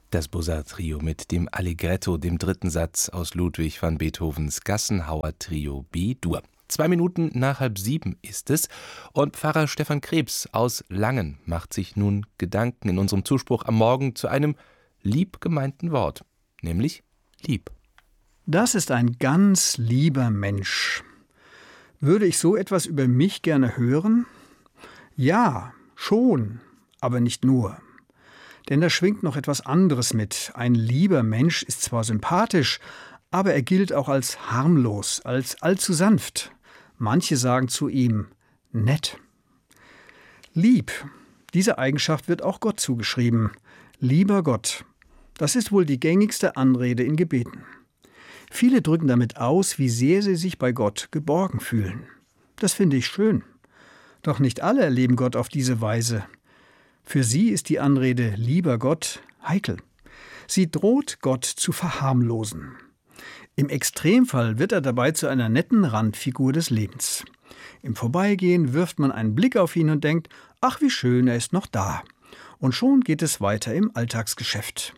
Das Bussard-Trio mit dem Allegretto, dem dritten Satz aus Ludwig van Beethovens Gassenhauer-Trio B-Dur. 2 Minuten nach 6:30 ist es und Pfarrer Stefan Krebs aus Langen macht sich nun Gedanken in unserem Zuspruch am Morgen zu einem lieb gemeinten Wort, nämlich lieb. Das ist ein ganz lieber Mensch. Würde ich so etwas über mich gerne hören? Ja, schon, aber nicht nur. Denn da schwingt noch etwas anderes mit. Ein lieber Mensch ist zwar sympathisch, aber er gilt auch als harmlos, als allzu sanft. Manche sagen zu ihm nett. Lieb, diese Eigenschaft wird auch Gott zugeschrieben. Lieber Gott, das ist wohl die gängigste Anrede in Gebeten. Viele drücken damit aus, wie sehr sie sich bei Gott geborgen fühlen. Das finde ich schön. Doch nicht alle erleben Gott auf diese Weise. Für sie ist die Anrede lieber Gott heikel. Sie droht Gott zu verharmlosen. Im Extremfall wird er dabei zu einer netten Randfigur des Lebens. Im Vorbeigehen wirft man einen Blick auf ihn und denkt, ach wie schön, er ist noch da. Und schon geht es weiter im Alltagsgeschäft.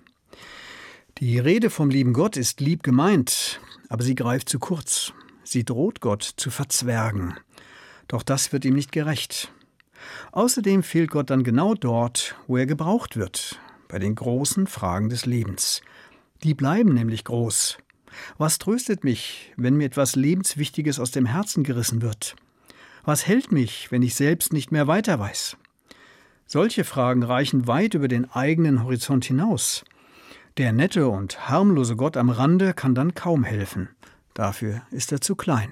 Die Rede vom lieben Gott ist lieb gemeint, aber sie greift zu kurz. Sie droht Gott zu verzwergen. Doch das wird ihm nicht gerecht. Außerdem fehlt Gott dann genau dort, wo er gebraucht wird, bei den großen Fragen des Lebens. Die bleiben nämlich groß. Was tröstet mich, wenn mir etwas Lebenswichtiges aus dem Herzen gerissen wird? Was hält mich, wenn ich selbst nicht mehr weiter weiß? Solche Fragen reichen weit über den eigenen Horizont hinaus. Der nette und harmlose Gott am Rande kann dann kaum helfen. Dafür ist er zu klein.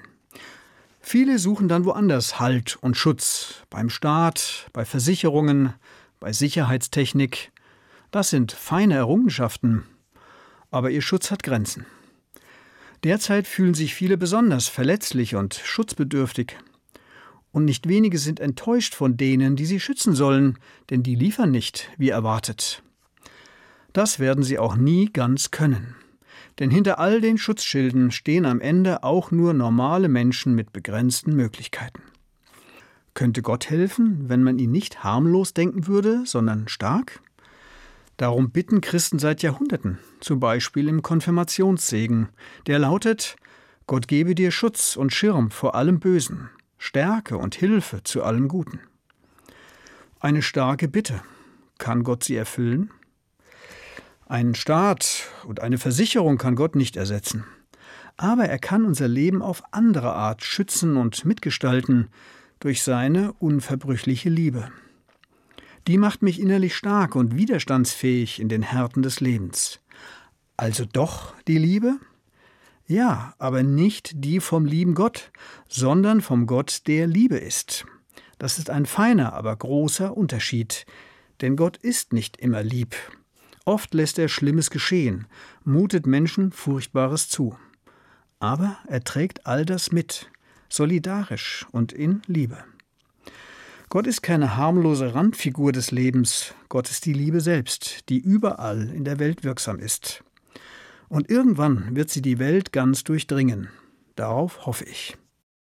Viele suchen dann woanders Halt und Schutz, beim Staat, bei Versicherungen, bei Sicherheitstechnik. Das sind feine Errungenschaften, aber ihr Schutz hat Grenzen. Derzeit fühlen sich viele besonders verletzlich und schutzbedürftig. Und nicht wenige sind enttäuscht von denen, die sie schützen sollen, denn die liefern nicht, wie erwartet. Das werden sie auch nie ganz können. Denn hinter all den Schutzschilden stehen am Ende auch nur normale Menschen mit begrenzten Möglichkeiten. Könnte Gott helfen, wenn man ihn nicht harmlos denken würde, sondern stark? Darum bitten Christen seit Jahrhunderten, zum Beispiel im Konfirmationssegen. Der lautet: Gott gebe dir Schutz und Schirm vor allem Bösen, Stärke und Hilfe zu allem Guten. Eine starke Bitte. Kann Gott sie erfüllen? Einen Staat und eine Versicherung kann Gott nicht ersetzen. Aber er kann unser Leben auf andere Art schützen und mitgestalten durch seine unverbrüchliche Liebe. Die macht mich innerlich stark und widerstandsfähig in den Härten des Lebens. Also doch die Liebe? Ja, aber nicht die vom lieben Gott, sondern vom Gott, der Liebe ist. Das ist ein feiner, aber großer Unterschied, denn Gott ist nicht immer lieb. Oft lässt er Schlimmes geschehen, mutet Menschen Furchtbares zu. Aber er trägt all das mit, solidarisch und in Liebe. Gott ist keine harmlose Randfigur des Lebens, Gott ist die Liebe selbst, die überall in der Welt wirksam ist. Und irgendwann wird sie die Welt ganz durchdringen. Darauf hoffe ich.